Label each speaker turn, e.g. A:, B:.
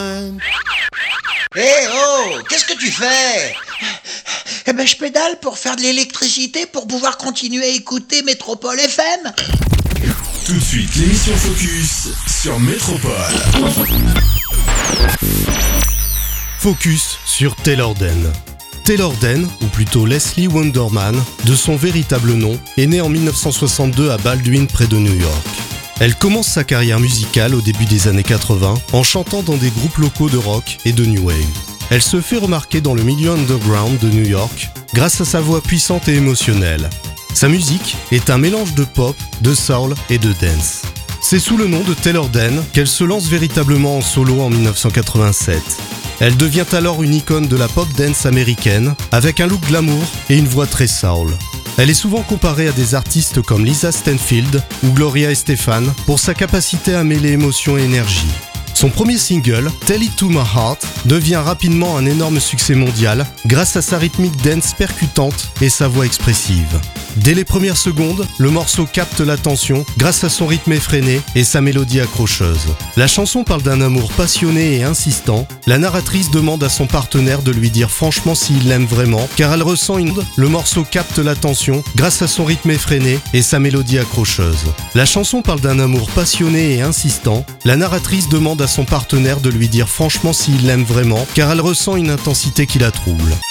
A: Oh, qu'est-ce que tu fais?
B: Eh ben, je pédale pour faire de l'électricité pour pouvoir continuer à écouter Métropole FM.
C: Tout de suite, l'émission Focus sur Métropole.
D: Focus sur Taylor Dayne. Taylor Dayne, ou plutôt Leslie Wonderman, de son véritable nom, est née en 1962 à Baldwin près de New York. Elle commence sa carrière musicale au début des années 80 en chantant dans des groupes locaux de rock et de new wave. Elle se fait remarquer dans le milieu underground de New York grâce à sa voix puissante et émotionnelle. Sa musique est un mélange de pop, de soul et de dance. C'est sous le nom de Taylor Dayne qu'elle se lance véritablement en solo en 1987. Elle devient alors une icône de la pop dance américaine avec un look glamour et une voix très soul. Elle est souvent comparée à des artistes comme Lisa Stanfield ou Gloria Estefan pour sa capacité à mêler émotion et énergie. Son premier single, Tell It To My Heart, devient rapidement un énorme succès mondial grâce à sa rythmique dance percutante et sa voix expressive. Dès les premières secondes, le morceau capte l'attention grâce à son rythme effréné et sa mélodie accrocheuse. La chanson parle d'un amour passionné et insistant. La narratrice demande à son partenaire de lui dire franchement s'il l'aime vraiment, car elle ressent le morceau capte l'attention grâce à son rythme effréné et sa mélodie accrocheuse. La chanson parle d'un amour passionné et insistant. La narratrice demande à son partenaire de lui dire franchement s'il l'aime vraiment, car elle ressent une intensité qui la trouble.